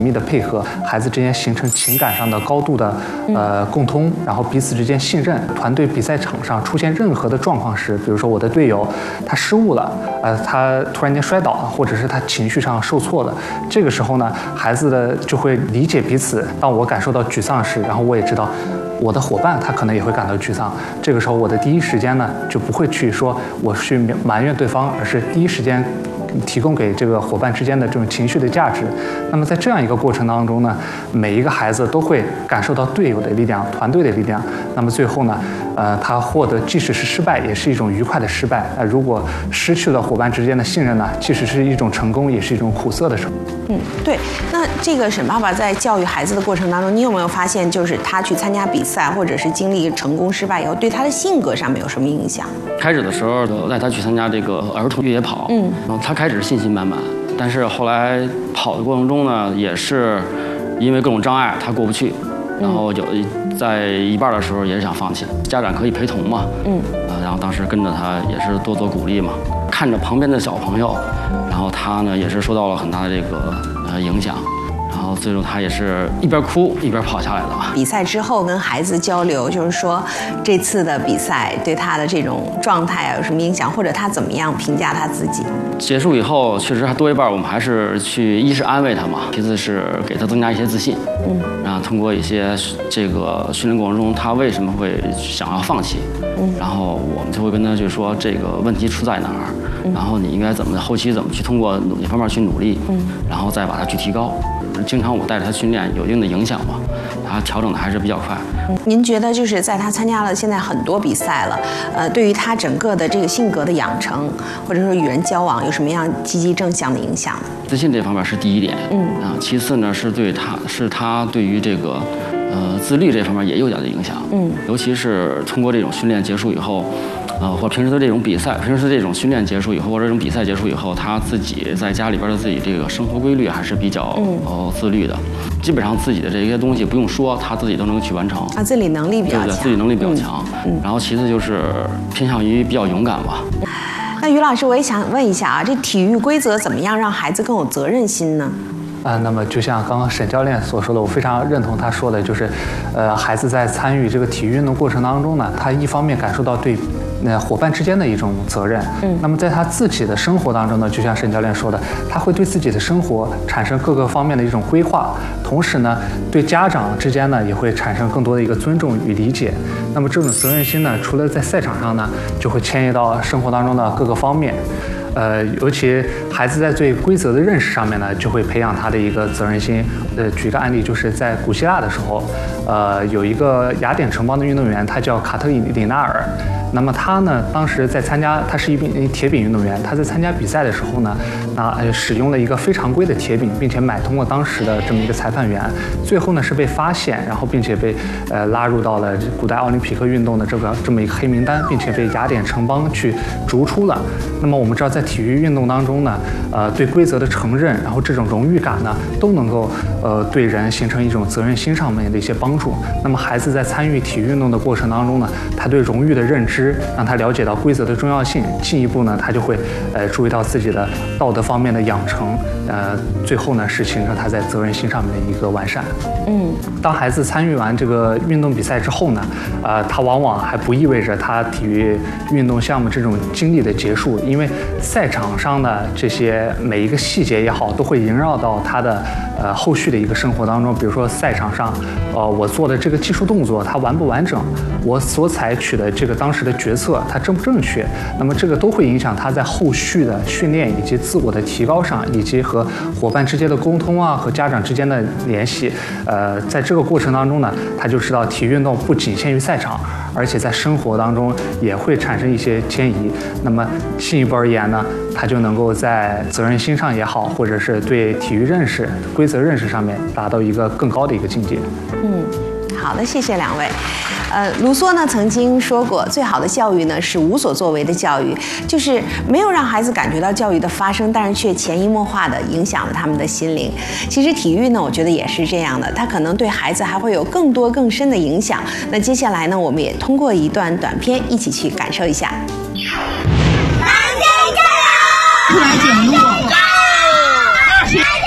密的配合，孩子之间形成情感上的高度的共通，然后彼此之间信任。团队比赛场上出现任何的状况时，比如说我的队友他失误了，他突然间摔倒了，或者是他情绪上受挫了，这个时候呢，孩子的就会理解彼此。当我感受到沮丧时，然后我也知道我的伙伴他可能也会感到沮丧。这个时候我的第一时间呢，就不会去说我去埋怨对方，而是第一时间提供给这个伙伴之间的这种情绪的价值。那么在这样一个过程当中呢，每一个孩子都会感受到队友的力量、团队的力量。那么最后呢，他获得即使是失败，也是一种愉快的失败。如果失去了伙伴之间的信任呢，即使是一种成功，也是一种苦涩的成功。 对。那这个沈爸爸在教育孩子的过程当中，你有没有发现，就是他去参加比赛，或者是经历成功失败以后，对他的性格上面有什么影响？ 开始的时候带他去参加这个儿童越野跑，然后他开始信心满满，但是后来跑的过程中呢，也是因为各种障碍他过不去，然后在一半的时候也是想放弃，家长可以陪同嘛，然后当时跟着他也是多做鼓励嘛，看着旁边的小朋友，然后他呢也是受到了很大的这个影响。然后最终他也是一边哭一边跑下来的。 比赛之后跟孩子交流，就是说这次的比赛对他的这种状态有什么影响，或者他怎么样评价他自己？ 结束以后，确实还多一半我们还是去，一是安慰他嘛，其次是给他增加一些自信。然后通过一些这个训练过程中，他为什么会想要放弃？然后我们就会跟他去说这个问题出在哪儿，然后你应该后期怎么去通过哪方面去努力，然后再把它去提高。经常我带着他训练有一定的影响吧，他调整的还是比较快。 您觉得就是在他参加了现在很多比赛了，对于他整个的这个性格的养成，或者说与人交往，有什么样积极正向的影响？自信这方面是第一点，其次呢是他对于这个自律这方面也有点的影响，尤其是通过这种训练结束以后。或平时的这种比赛，平时这种训练结束以后，或者这种比赛结束以后，他自己在家里边的自己这个生活规律还是比较自律的，基本上自己的这些东西不用说，他自己都能去完成。 自理能力比较强。 对，自理能力比较强。然后其次就是偏向于比较勇敢吧。 那于老师，我也想问一下啊，这体育规则怎么样让孩子更有责任心呢？ 那么就像刚刚沈教练所说的，我非常认同他说的，就是孩子在参与这个体育运动过程当中呢，他一方面感受到对伙伴之间的一种责任，那么在他自己的生活当中呢，就像沈教练说的，他会对自己的生活产生各个方面的一种规划，同时呢，对家长之间呢也会产生更多的一个尊重与理解。那么这种责任心呢，除了在赛场上呢，就会迁移到生活当中的各个方面。尤其孩子在对规则的认识上面呢，就会培养他的一个责任心。举个案例，就是在古希腊的时候，有一个雅典城邦的运动员，他叫卡特里纳尔。那么他呢，当时在参加，他是一名铁饼运动员。他在参加比赛的时候呢，使用了一个非常规的铁饼，并且买通过当时的这么一个裁判员。最后呢是被发现，然后并且被拉入到了古代奥林匹克运动的这么一个黑名单，并且被雅典城邦去逐出了。那么我们知道，在体育运动当中呢，对规则的承认，然后这种荣誉感呢，都能够对人形成一种责任心上面的一些帮助。那么孩子在参与体育运动的过程当中呢，他对荣誉的认知，让他了解到规则的重要性，进一步呢，他就会注意到自己的道德方面的养成，最后呢是形成他在责任心上面的一个完善。当孩子参与完这个运动比赛之后呢，他往往还不意味着他体育运动项目这种经历的结束，因为赛场上的这些每一个细节也好，都会萦绕到他的后续的一个生活当中。比如说赛场上，我做的这个技术动作它完不完整，我所采取的这个当时的决策它正不正确，那么这个都会影响他在后续的训练以及自我的提高上，以及和伙伴之间的沟通啊，和家长之间的联系。在这个过程当中呢，他就知道体育运动不仅限于赛场，而且在生活当中也会产生一些迁移。那么进一步而言呢，他就能够在责任心上也好，或者是对体育认识、规则认识上面达到一个更高的一个境界。 好的，谢谢两位。卢梭呢曾经说过，最好的教育呢是无所作为的教育，就是没有让孩子感觉到教育的发生，但是却潜移默化的影响了他们的心灵。其实体育呢，我觉得也是这样的，它可能对孩子还会有更多更深的影响。那接下来呢，我们也通过一段短片一起去感受一下。 蓝天加油！出来检录。